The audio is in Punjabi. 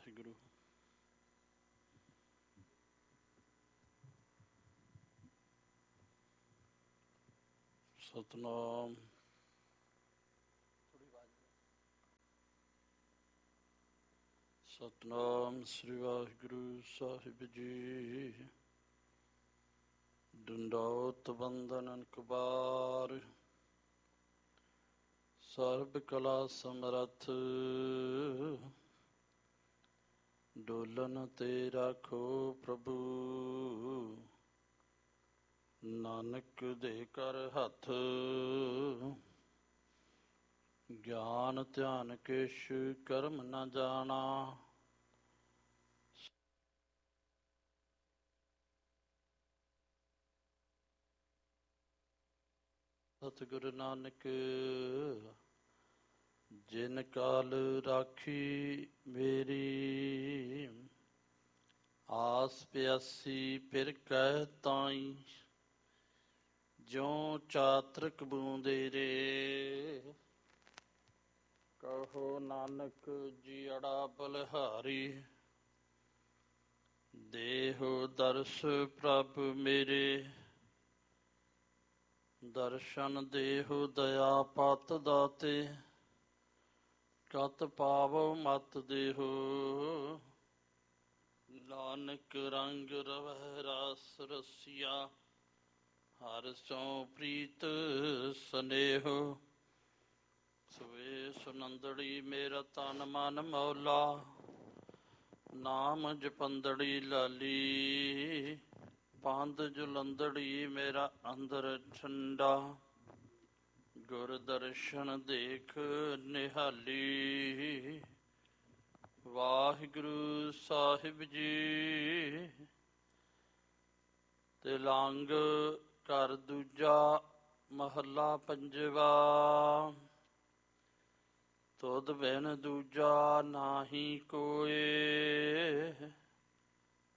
ਵਾਹਿਗੁਰੂ। ਸਤਨਾਮ। ਸਤਨਾਮ ਸ੍ਰੀ ਵਾਹਿਗੁਰੂ ਸਾਹਿਬ ਜੀ। ਡੰਡੌਤ ਬੰਦਨ ਕਬਾਰ, ਸਰਬ ਕਲਾ ਸਮਰੱਥ। ਡੋਲਨ ਤੇ ਰਾਖੋ ਪ੍ਰਭੂ, ਨਾਨਕ ਦੇ ਕਰ ਹੱਥ। ਗਿਆਨ ਧਿਆਨ ਕਿਛ ਕਰਮ ਨ ਜਾਣਾ, ਸਤਿਗੁਰੂ ਨਾਨਕ ਜਿਨ ਕਾਲ ਰਾਖੀ ਮੇਰੀ। ਆਸ ਪਿਆਸੀ ਫਿਰ ਕਹਿ ਤਾਈ, ਜਿਉ ਚਾਤ੍ਰਿਕ ਬੂੰਦੇ ਰੇ। ਕਹੋ ਨਾਨਕ ਜੀਅੜਾ ਬਲਿਹਾਰੀ, ਦੇਹੋ ਦਰਸ ਪ੍ਰਭ ਮੇਰੇ। ਦਰਸ਼ਨ ਦੇਹੁ ਦਇਆ ਪਤ ਦਾਤੇ, ਕਤ ਪਾਵੋ ਮਤ ਦੇਹੁ। ਨਾਨਕ ਰੰਗ ਰਵਹਿ ਰਸ ਰਸੀਆ, ਹਰਿ ਸੋ ਪ੍ਰੀਤ ਸਨੇਹੁ। ਸਵੇ ਸੁਨੰਦੜੀ ਮੇਰਾ ਤਨ ਮਨ ਮੌਲਾ, ਨਾਮ ਜਪੰਦੜੀ ਲਾਲੀ। ਪੰਧ ਜੁਲੰਦੜੀ ਮੇਰਾ ਅੰਦਰ ਠੰਡਾ, ਗੁਰ ਦਰਸ਼ਨ ਦੇਖ ਨਿਹਾਲੀ। ਵਾਹਿਗੁਰੂ ਸਾਹਿਬ ਜੀ। ਤਿਲੰਗ ਘਰ ਦੂਜਾ ਮਹੱਲਾ ਪੰਜਵਾ। ਤੁਧ ਬਿਨ ਦੂਜਾ ਨਾਹੀ ਕੋਇ,